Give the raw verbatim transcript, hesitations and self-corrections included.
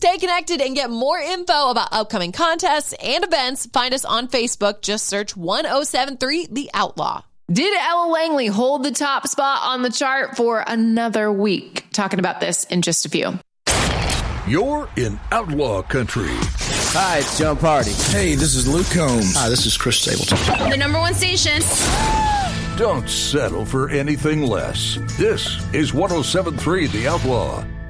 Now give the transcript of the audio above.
stay connected and get more info about upcoming contests and events, find us on Facebook. Just search one oh seven three The Outlaw. Did Ella Langley hold the top spot on the chart for another week? Talking about this in just a few. You're in Outlaw Country. Hi, it's John Party. Hey, this is Luke Combs. Hi, this is Chris Stapleton. The number one station. Don't settle for anything less. This is one oh seven three The Outlaw.